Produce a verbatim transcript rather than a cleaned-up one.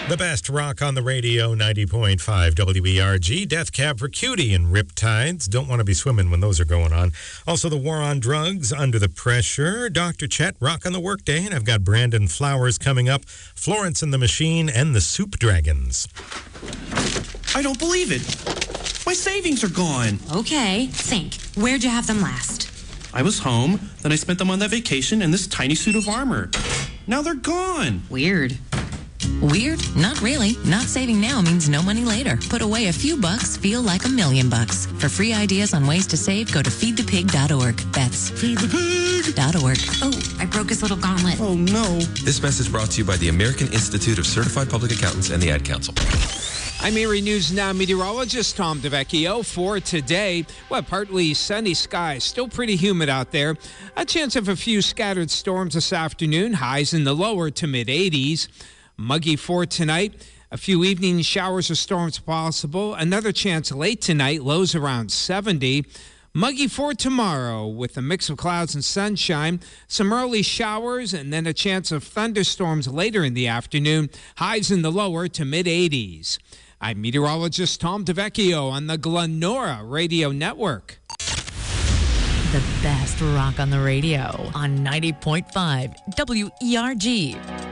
The best rock on the radio, ninety point five W E R G. Death Cab for Cutie and Riptides. Don't want to be swimming when those are going on. Also, the War on Drugs, Under the Pressure. Doctor Chet, Rock on the Workday. And I've got Brandon Flowers coming up. Florence and the Machine and the Soup Dragons. I don't believe it. My savings are gone. Okay, think. Where'd you have them last? I was home, then I spent them on that vacation in this tiny suit of armor. Now they're gone. Weird. Weird? Not really. Not saving now means no money later. Put away a few bucks, feel like a million bucks. For free ideas on ways to save, go to feed the pig dot org. That's feed the pig dot org. Oh, I broke his little gauntlet. Oh, no. This message brought to you by the American Institute of Certified Public Accountants and the Ad Council. I'm Erie News Now meteorologist Tom DeVecchio for today. Well, partly sunny skies, still pretty humid out there. A chance of a few scattered storms this afternoon, highs in the lower to mid eighties. Muggy for tonight. A few evening showers or storms possible. Another chance late tonight, lows around seventy. Muggy for tomorrow with a mix of clouds and sunshine. Some early showers and then a chance of thunderstorms later in the afternoon. Highs in the lower to mid eighties. I'm meteorologist Tom DeVecchio on the Glenora Radio Network. The best rock on the radio on ninety point five W E R G.